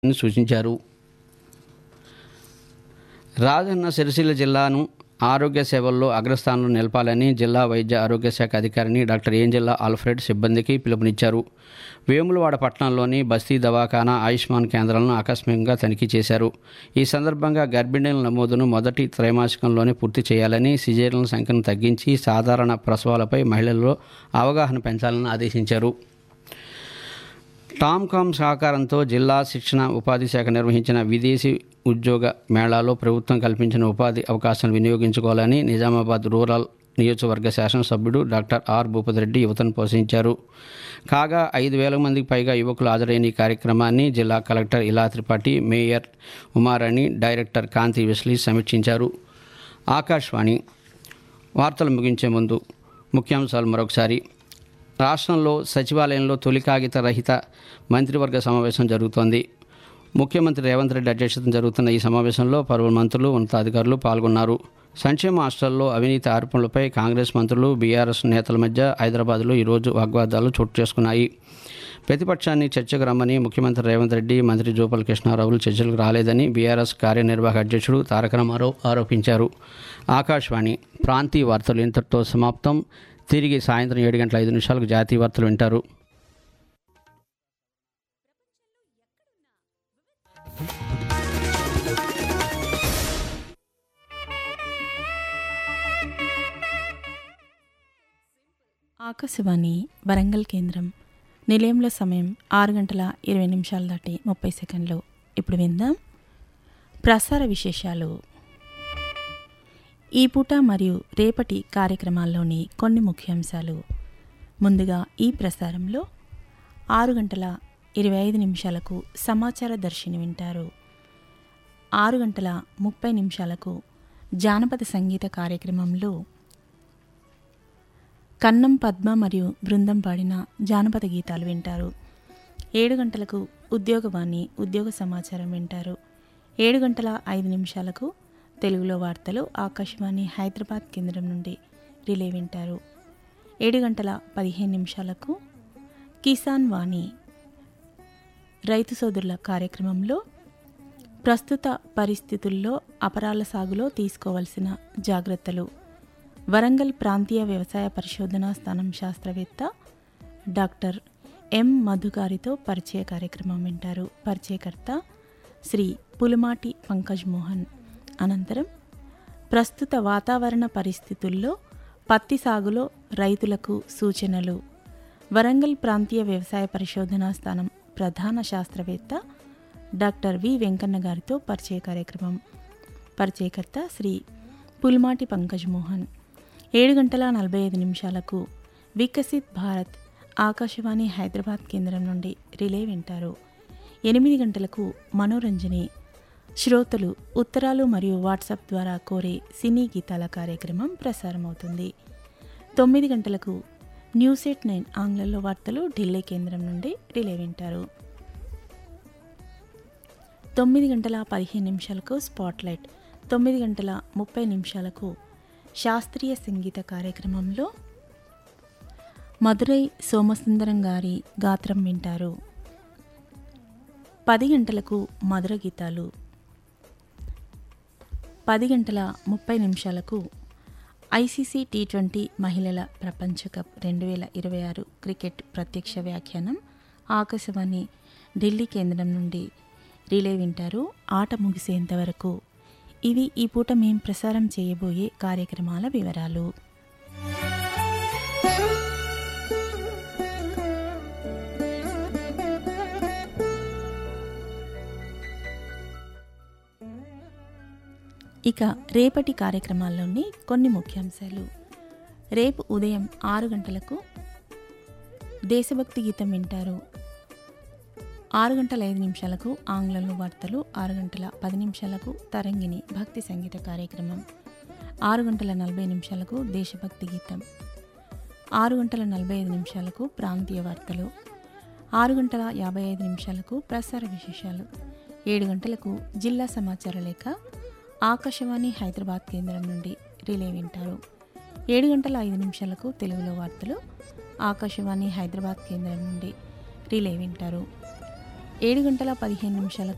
అని సూచించారు. రాజన్న సిరిసిల్ల జిల్లాను ఆరోగ్య సేవల్లో అగ్రస్థానంలో నిలపాలని జిల్లా వైద్య ఆరోగ్య శాఖ అధికారిని డాక్టర్ ఏంజెలా ఆల్ఫ్రెడ్ సిబ్బందికి పిలుపునిచ్చారు. వేములవాడ పట్టణంలోని బస్తీ దవాఖానా, ఆయుష్మాన్ కేంద్రాలను ఆకస్మికంగా తనిఖీ చేశారు. ఈ సందర్భంగా గర్భిణీల నమోదును మొదటి త్రైమాసికంలోనే పూర్తి చేయాలని, సిజేరియన్ల సంఖ్యను తగ్గించి సాధారణ ప్రసవాలపై మహిళల్లో అవగాహన పెంచాలని ఆదేశించారు. టామ్కామ్ సహకారంతో జిల్లా శిక్షణ ఉపాధి శాఖ నిర్వహించిన విదేశీ ఉద్యోగ మేళాలో ప్రభుత్వం కల్పించిన ఉపాధి అవకాశాలను వినియోగించుకోవాలని నిజామాబాద్ రూరల్ నియోజకవర్గ శాసనసభ్యుడు డాక్టర్ ఆర్ భూపతిరెడ్డి యువతను పోషించారు. కాగా 5,000 మందికి పైగా యువకులు హాజరైన ఈ కార్యక్రమాన్ని జిల్లా కలెక్టర్ ఇలా త్రిపాఠి, మేయర్ ఉమారాణి, డైరెక్టర్ కాంతి వెస్లీ సమీక్షించారు. ఆకాశవాణి వార్తలు ముగించే ముందు ముఖ్యాంశాలు మరొకసారి. రాష్ట్రంలో సచివాలయంలో తొలి కాగిత రహిత మంత్రివర్గ సమావేశం జరుగుతోంది. ముఖ్యమంత్రి రేవంత్ రెడ్డి అధ్యక్షతన జరుగుతున్న ఈ సమావేశంలో పలువురు మంత్రులు, ఉన్నతాధికారులు పాల్గొన్నారు. సంక్షేమ హాస్టల్లో అవినీతి ఆరోపణలపై కాంగ్రెస్ మంత్రులు, బీఆర్ఎస్ నేతల మధ్య హైదరాబాద్లో ఈరోజు వాగ్వాదాలు చోటు చేసుకున్నాయి. ప్రతిపక్షాన్ని చర్చకు రమ్మని ముఖ్యమంత్రి రేవంత్ రెడ్డి, మంత్రి జూపల్లి కృష్ణారావులు చర్చలకు రాలేదని బీఆర్ఎస్ కార్యనిర్వాహక అధ్యక్షుడు తారక రామారావు ఆరోపించారు. ఆకాశవాణి ప్రాంతీయ వార్తలు ఇంతటితో సమాప్తం. తిరిగి సాయంత్రం 7:05 జాతీయ వార్తలు వింటారు. ఆకాశవాణి వరంగల్ కేంద్రం. నిలయంలో సమయం 6:20 దాటి 30 సెకండ్లు. ఇప్పుడు విందాం ప్రసార విశేషాలు. ఈ పూట మరియు రేపటి కార్యక్రమాల్లోని కొన్ని ముఖ్యాంశాలు. ముందుగా ఈ ప్రసారంలో 6:25 సమాచార దర్శిని వింటారు. 6:30 జానపద సంగీత కార్యక్రమంలో కన్నం పద్మ మరియు బృందం పాడిన జానపద గీతాలు వింటారు. 7 గంటలకు ఉద్యోగవాణి, ఉద్యోగ సమాచారం వింటారు. 7:05 తెలుగులో వార్తలు ఆకాశవాణి హైదరాబాద్ కేంద్రం నుండి రిలే వింటారు. 7:15 కిసాన్ వాణి రైతు సోదరుల కార్యక్రమంలో ప్రస్తుత పరిస్థితుల్లో అపరాల సాగులో తీసుకోవాల్సిన జాగ్రత్తలు, వరంగల్ ప్రాంతీయ వ్యవసాయ పరిశోధనా స్థానం శాస్త్రవేత్త డాక్టర్ ఎం మధు గారితో పరిచయ కార్యక్రమం వింటారు. పరిచయకర్త శ్రీ పులుమాటి పంకజ్ మోహన్. అనంతరం ప్రస్తుత వాతావరణ పరిస్థితుల్లో పత్తి సాగులో రైతులకు సూచనలు, వరంగల్ ప్రాంతీయ వ్యవసాయ పరిశోధనా స్థానం ప్రధాన శాస్త్రవేత్త డాక్టర్ వి వెంకన్న గారితో పరిచయ కార్యక్రమం. పరిచయకర్త శ్రీ పులుమాటి పంకజ్ మోహన్. 7:45 వికసిత్ భారత్ ఆకాశవాణి హైదరాబాద్ కేంద్రం నుండి రిలే వింటారు. 8 గంటలకు మనోరంజని శ్రోతలు ఉత్తరాలు మరియు వాట్సాప్ ద్వారా కోరే సినీ గీతాల కార్యక్రమం ప్రసారమవుతుంది. 9 గంటలకు న్యూస్ ఎట్ 9 ఆంగ్లంలో వార్తలు ఢిల్లీ కేంద్రం నుండి రిలే వింటారు. 9:15 స్పాట్లైట్. 9:30 శాస్త్రీయ సంగీత కార్యక్రమంలో మధురై సోమసుందరం గారి గాత్రం వింటారు. 10 గంటలకు మధుర గీతాలు. 10:30 ఐసీసీ T20 మహిళల ప్రపంచ కప్ 2026 క్రికెట్ ప్రత్యక్ష వ్యాఖ్యానం ఆకాశవాణి ఢిల్లీ కేంద్రం నుండి రిలే వింటారు. ఆట ముగిసేంతవరకు. ఇవి ఈ పూట మేం ప్రసారం చేయబోయే కార్యక్రమాల వివరాలు. ఇక రేపటి కార్యక్రమాల్లోని కొన్ని ముఖ్యాంశాలు. రేపు ఉదయం 6 గంటలకు దేశభక్తి గీతం వింటారు. 6:05 ఆంగ్లంలో వార్తలు. 6:10 తరంగిణి భక్తి సంగీత కార్యక్రమం. 6:40 దేశభక్తి గీతం. 6:45 ప్రాంతీయ వార్తలు. 6:55 ప్రసార విశేషాలు. 7 గంటలకు జిల్లా సమాచార లేఖ ఆకాశవాణి హైదరాబాద్ కేంద్రం నుండి రిలే వింటారు. 7:05 తెలుగులో వార్తలు ఆకాశవాణి హైదరాబాద్ కేంద్రం నుండి రిలే వింటారు. 7:15